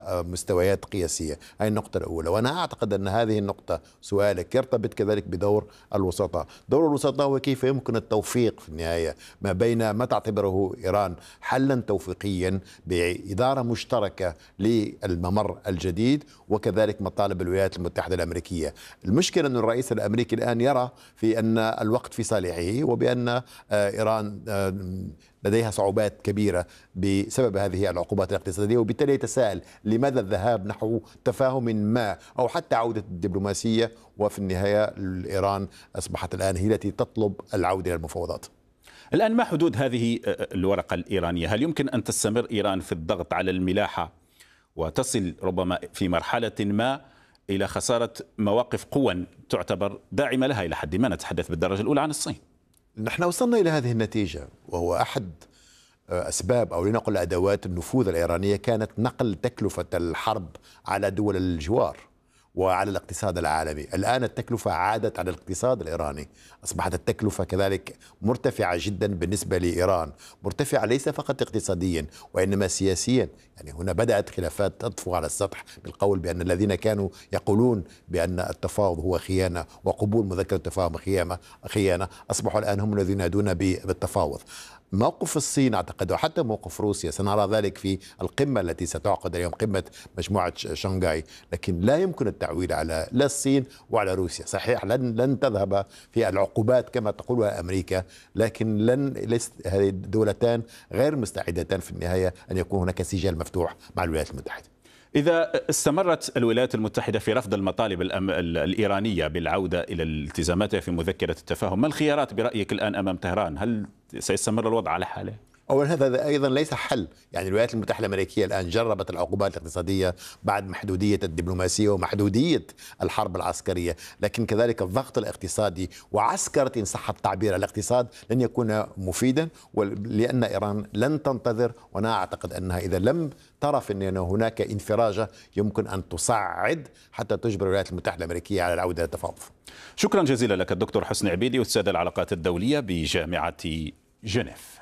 مستويات قياسية. هذه النقطة الأولى، وأنا أعتقد أن هذه النقطة سؤالك يرتبط كذلك بدور الوسطاء. دور الوسطاء هو كيف يمكن التوفيق في النهاية ما بين ما تعتبره إيران حلا توفيقيا بإدارة مشتركة للممر الجديد، وكذلك مطالب الولايات المتحدة الأمريكية. المشكلة أن الرئيس الأمريكي الآن يرى في أن الوقت في صالحه، وبأن إيران لديها صعوبات كبيرة بسبب هذه العقوبات الاقتصادية، وبالتالي يتساءل لماذا الذهاب نحو تفاهم ما أو حتى عودة الدبلوماسية، وفي النهاية إيران أصبحت الآن هي التي تطلب العودة إلى المفاوضات. الآن ما حدود هذه الورقة الإيرانية؟ هل يمكن أن تستمر إيران في الضغط على الملاحة وتصل ربما في مرحلة ما إلى خسارة مواقف قوى تعتبر داعمة لها إلى حد ما؟ نتحدث بالدرجة الأولى عن الصين. نحن وصلنا إلى هذه النتيجة، وهو أحد أسباب أو لنقل أدوات النفوذ الإيرانية كانت نقل تكلفة الحرب على دول الجوار وعلى الاقتصاد العالمي. الآن التكلفة عادت على الاقتصاد الإيراني، أصبحت التكلفة كذلك مرتفعة جدا بالنسبة لإيران، مرتفعة ليس فقط اقتصاديا وإنما سياسيا. يعني هنا بدأت خلافات تطفو على السطح بالقول بأن الذين كانوا يقولون بأن التفاوض هو خيانة وقبول مذكرة التفاهم خيانة، أصبحوا الآن هم الذين ينادون بالتفاوض. موقف الصين أعتقد وحتى موقف روسيا سنرى ذلك في القمة التي ستعقد اليوم، قمة مجموعة شنغهاي، لكن لا يمكن التعويل على لا الصين وعلى روسيا. صحيح لن تذهب في العقوبات كما تقولها أمريكا، لكن هذه الدولتان غير مستعدتان في النهاية أن يكون هناك سجال مفتوح مع الولايات المتحدة. إذا استمرت الولايات المتحدة في رفض المطالب الإيرانية بالعودة إلى الالتزاماتها في مذكرة التفاهم، ما الخيارات برأيك الآن أمام طهران؟ هل سيستمر الوضع على حاله؟ أولا هذا أيضا ليس حل. يعني الولايات المتحدة الأمريكية الآن جربت العقوبات الاقتصادية بعد محدودية الدبلوماسية ومحدودية الحرب العسكرية، لكن كذلك الضغط الاقتصادي وعسكرة إن صح التعبير الاقتصاد لن يكون مفيدا، لأن إيران لن تنتظر. وأنا أعتقد أنها إذا لم ترى في أن هناك انفراجة يمكن أن تصعد حتى تجبر الولايات المتحدة الأمريكية على العودة للتفاوض. شكرا جزيلا لك الدكتور حسني عبيدي، أستاذ العلاقات الدولية بجامعة جنيف.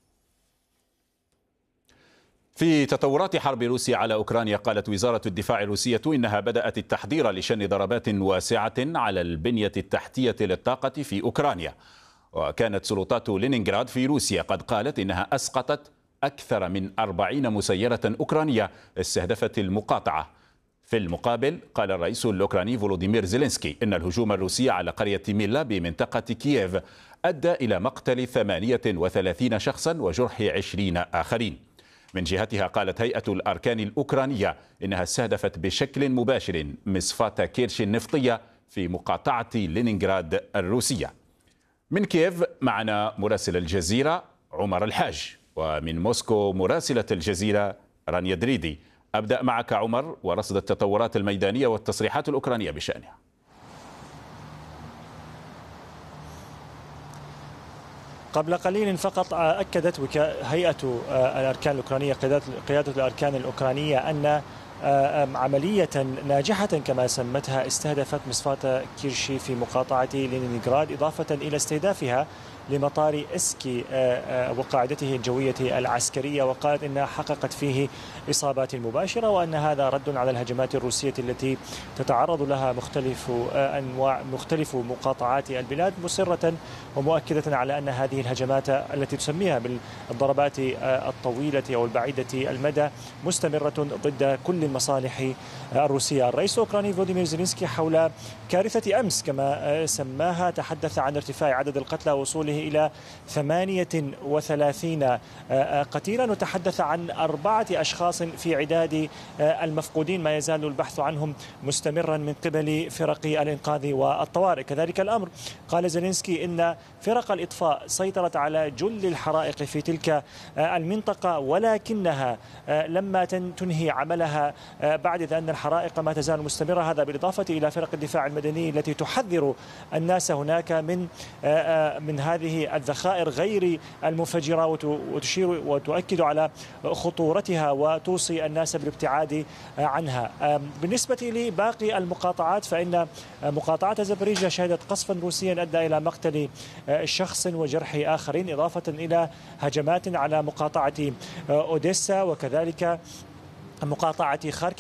في تطورات حرب روسيا على أوكرانيا، قالت وزارة الدفاع الروسية إنها بدأت التحضير لشن ضربات واسعة على البنية التحتية للطاقة في أوكرانيا. وكانت سلطات لينينغراد في روسيا قد قالت إنها أسقطت أكثر من 40 مسيرة أوكرانية استهدفت المقاطعة. في المقابل قال الرئيس الأوكراني فولوديمير زيلينسكي إن الهجوم الروسي على قرية ميلا بمنطقة كييف أدى إلى مقتل 38 شخصا وجرح 20 آخرين. من جهتها قالت هيئة الأركان الأوكرانية إنها استهدفت بشكل مباشر مصفاة كيرش النفطية في مقاطعة لينينغراد الروسية. من كييف معنا مراسل الجزيرة عمر الحاج، ومن موسكو مراسلة الجزيرة رانيا دريدي. أبدأ معك عمر ورصد التطورات الميدانية والتصريحات الأوكرانية بشأنها. قبل قليل فقط أكدت هيئة الأركان الأوكرانية قيادة الأركان الأوكرانية أن عملية ناجحة كما سمتها استهدفت مصفاة كيرشي في مقاطعة لينينغراد، إضافة إلى استهدافها لمطار إسكي وقاعدته الجوية العسكرية، وقالت إنها حققت فيه إصابات مباشرة، وأن هذا رد على الهجمات الروسية التي تتعرض لها مختلف مقاطعات البلاد، مصرة ومؤكدة على أن هذه الهجمات التي تسميها بالضربات الطويلة أو البعيدة المدى مستمرة ضد كل المصالح الروسية. الرئيس الأوكراني فلاديمير زيلينسكي حول كارثة أمس كما سماها تحدث عن ارتفاع عدد القتلى ووصوله إلى 38 قتيلا، وتحدث عن 4 أشخاص في عداد المفقودين ما يزال البحث عنهم مستمرا من قبل فرق الإنقاذ والطوارئ. كذلك الأمر قال زيلينسكي إن فرق الإطفاء سيطرت على جل الحرائق في تلك المنطقة، ولكنها لما تنهي عملها بعد أن الحرائق ما تزال مستمرة. هذا بالإضافة إلى فرق الدفاع المدني التي تحذر الناس هناك من هذه الذخائر غير المنفجرة، وتشير وتؤكد على خطورتها وتوصي الناس بالابتعاد عنها. بالنسبة لباقي المقاطعات فإن مقاطعة زابوريجيا شهدت قصفا روسيا أدى إلى مقتل شخص وجرح آخرين، إضافة إلى هجمات على مقاطعة أوديسا وكذلك مقاطعة خاركيف.